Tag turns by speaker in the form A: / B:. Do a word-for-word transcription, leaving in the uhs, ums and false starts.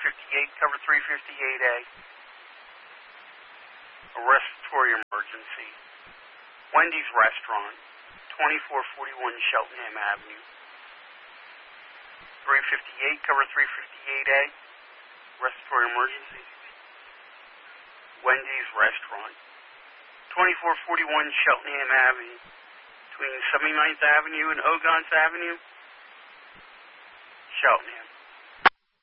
A: fifty-eight, cover three fifty-eight A. A respiratory emergency. Wendy's Restaurant, twenty-four forty-one Cheltenham Avenue. three fifty-eight, cover three fifty-eight A. Respiratory emergency. Wendy's Restaurant, twenty-four forty-one Cheltenham Avenue, between seventy-ninth Avenue and Ogons Avenue, Cheltenham.